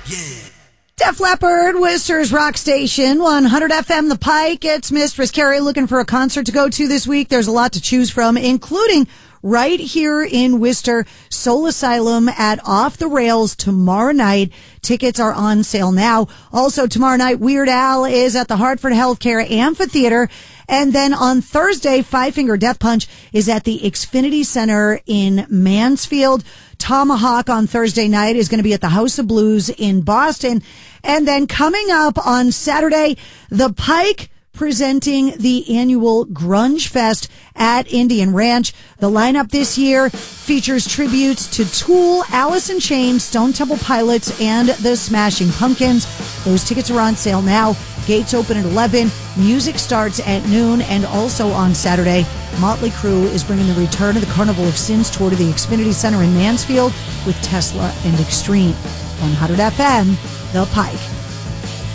Def Leppard, Worcester's Rock Station, 100 FM The Pike. It's Mistress Carrie looking for a concert to go to this week. There's a lot to choose from, including right here in Worcester, Soul Asylum at Off the Rails tomorrow night. Tickets are on sale now. Also tomorrow night, Weird Al is at the Hartford Healthcare Amphitheater. And then on Thursday, Five Finger Death Punch is at the Xfinity Center in Mansfield. Tomahawk on Thursday night is going to be at the House of Blues in Boston. And then coming up on Saturday, The Pike presenting the annual Grunge Fest at Indian Ranch. The lineup this year features tributes to Tool, Alice in Chains, Stone Temple Pilots, and the Smashing Pumpkins. Those tickets are on sale now. Gates open at 11. Music starts at noon. And also on Saturday, Motley Crue is bringing the Return of the Carnival of Sins tour to the Xfinity Center in Mansfield with Tesla and Extreme. 100 FM, The Pike.